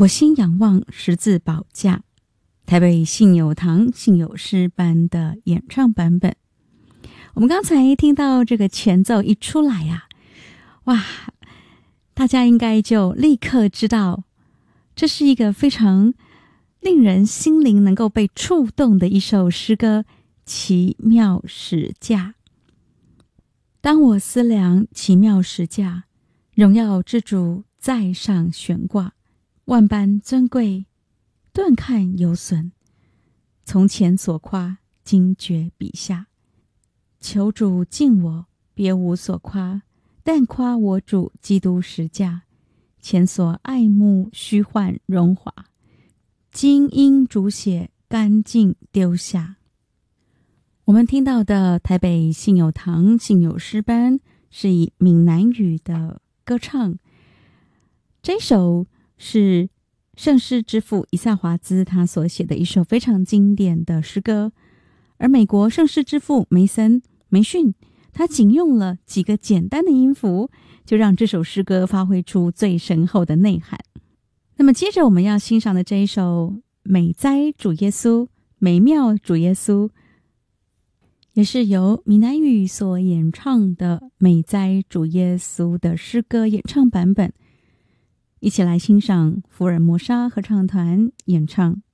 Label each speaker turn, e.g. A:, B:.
A: 我心仰望十字宝架，台北信友堂信友诗班的演唱版本。我们刚才听到这个前奏一出来呀，哇，大家应该就立刻知道，这是一个非常令人心灵能够被触动的一首诗歌，奇妙十架。当我思量奇妙十架，荣耀之主在上悬挂，万般尊贵，顿看有损。从前所夸，今觉笔下。求主敬我，别无所夸，但夸我主基督十架。前所爱慕虚幻荣华，今因主血干净丢下。我们听到的台北信友堂信友诗班是以闽南语的歌唱，这首是圣诗之父以赛华兹他所写的一首非常经典的诗歌，而美国圣诗之父梅逊他仅用了几个简单的音符，就让这首诗歌发挥出最深厚的内涵。那么接着我们要欣赏的这一首美哉主耶稣，美妙主耶稣，也是由闽南语所演唱的美哉主耶稣的诗歌演唱版本，一起来欣赏福尔摩沙合唱团演唱。